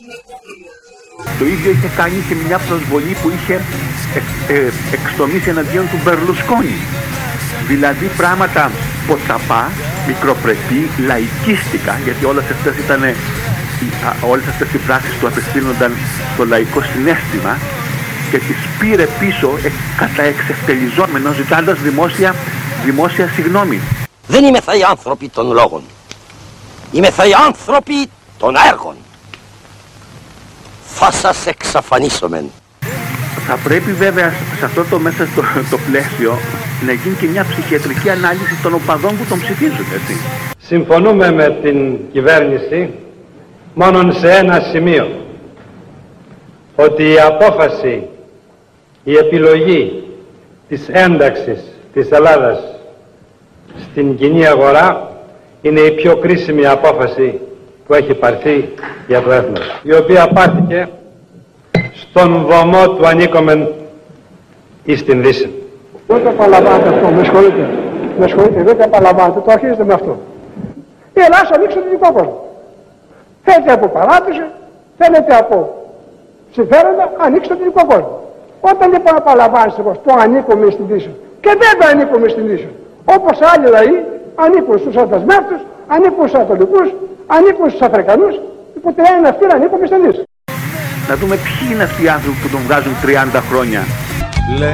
Το ίδιο είχε κάνει και μια προσβολή που είχε εξτομίσει εναντίον του Μπερλουσκόνη. Δηλαδή πράγματα ποτσαπά, μικροπρεπή, λαϊκίστικα, γιατί όλες αυτές οι πράξεις του απευθύνονταν στο λαϊκό συναίσθημα και τις πήρε πίσω καταεξευτελιζόμενο, ζητώντας δημόσια συγγνώμη. Δεν είμεθα οι άνθρωποι των λόγων. Είμεθα οι άνθρωποι των έργων. Θα σας εξαφανίσομεν. Θα πρέπει βέβαια σε αυτό μέσα στο πλαίσιο να γίνει και μια ψυχιατρική ανάλυση των οπαδών που τον ψηφίζουν, έτσι. Συμφωνούμε με την κυβέρνηση μόνον σε ένα σημείο. Ότι η απόφαση, η επιλογή της ένταξης της Ελλάδας στην κοινή αγορά είναι η πιο κρίσιμη απόφαση που έχει πάρθει για το έθνος, η οποία πάρθηκε στον βωμό του ανήκομεν εις την Δύση. Δεν το επαναλαμβάνετε αυτό, με συγχωρείτε, δεν το επαναλαμβάνετε, το αρχίζετε με αυτό. Η Ελλάδα ανοίξει τον δυτικό κόσμο. Θέλετε από παράδοση, θέλετε από συμφέροντα, ανοίξει τον δυτικό κόσμο. Όταν λοιπόν επαναλαμβάνεστε το ανήκουμε στην Δύση και δεν το ανήκουμε στην Δύση, όπως άλλοι λαοί ανήκουν στους αντασμεύτους, ανήκουν στους Ανατολικούς, ανήκουν στους Αφρικανούς, που τη λένε αυτοί να ανήκουμε στην Δύση. Να δούμε ποιοι είναι αυτοί οι άνθρωποι που τον βγάζουν 30 χρόνια.